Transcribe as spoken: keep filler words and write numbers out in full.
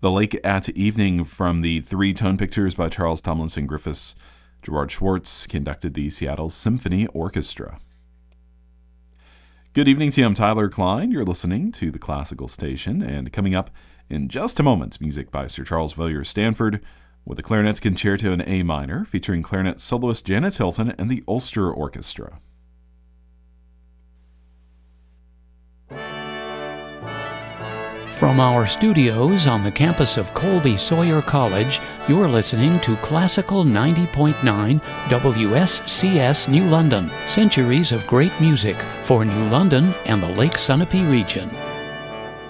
The Lake at Evening from the Three Tone Pictures by Charles Tomlinson Griffiths. Gerard Schwartz conducted the Seattle Symphony Orchestra. Good evening to you. I'm Tyler Klein. You're listening to the Classical Station, and coming up in just a moment, music by Sir Charles Villiers Stanford with a clarinet concerto in A minor featuring clarinet soloist Janet Hilton and the Ulster Orchestra. From our studios on the campus of Colby Sawyer College, you're listening to Classical ninety point nine W S C S New London, centuries of great music for New London and the Lake Sunapee region.